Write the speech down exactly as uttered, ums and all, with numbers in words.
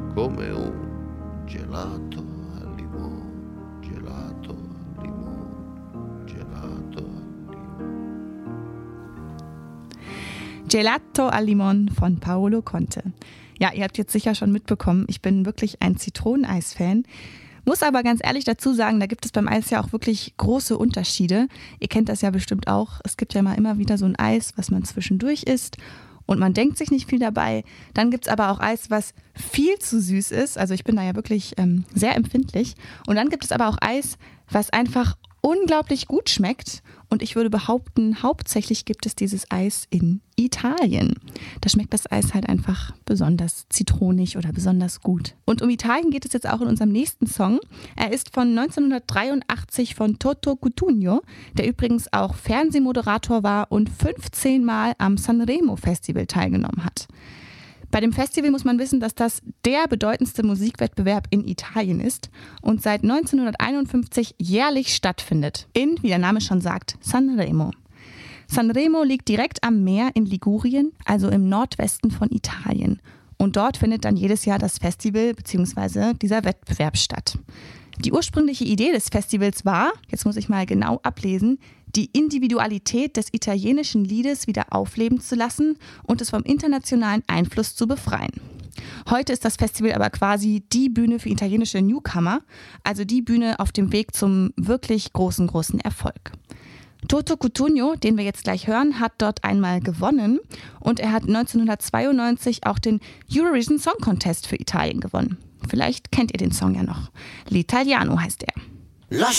come un gelato al limone, gelato al limone, gelato al limone. Gelato al Limon von Paolo Conte. Ja, ihr habt jetzt sicher schon mitbekommen, ich bin wirklich ein Zitroneneis-Fan. Muss aber ganz ehrlich dazu sagen, da gibt es beim Eis ja auch wirklich große Unterschiede. Ihr kennt das ja bestimmt auch. Es gibt ja mal immer wieder so ein Eis, was man zwischendurch isst und man denkt sich nicht viel dabei. Dann gibt es aber auch Eis, was viel zu süß ist. Also ich bin da ja wirklich ähm, sehr empfindlich. Und dann gibt es aber auch Eis, was einfach unglaublich gut schmeckt. Und ich würde behaupten, hauptsächlich gibt es dieses Eis in Italien. Da schmeckt das Eis halt einfach besonders zitronig oder besonders gut. Und um Italien geht es jetzt auch in unserem nächsten Song. Er ist von neunzehnhundertdreiundachtzig von Toto Cutugno, der übrigens auch Fernsehmoderator war und fünfzehn Mal am Sanremo Festival teilgenommen hat. Bei dem Festival muss man wissen, dass das der bedeutendste Musikwettbewerb in Italien ist und seit neunzehnhunderteinundfünfzig jährlich stattfindet. In, wie der Name schon sagt, Sanremo. Sanremo liegt direkt am Meer in Ligurien, also im Nordwesten von Italien. Und dort findet dann jedes Jahr das Festival bzw. dieser Wettbewerb statt. Die ursprüngliche Idee des Festivals war, jetzt muss ich mal genau ablesen, die Individualität des italienischen Liedes wieder aufleben zu lassen und es vom internationalen Einfluss zu befreien. Heute ist das Festival aber quasi die Bühne für italienische Newcomer, also die Bühne auf dem Weg zum wirklich großen, großen Erfolg. Toto Cutugno, den wir jetzt gleich hören, hat dort einmal gewonnen und er hat neunzehnhundertzweiundneunzig auch den Eurovision Song Contest für Italien gewonnen. Vielleicht kennt ihr den Song ja noch. L'Italiano heißt er.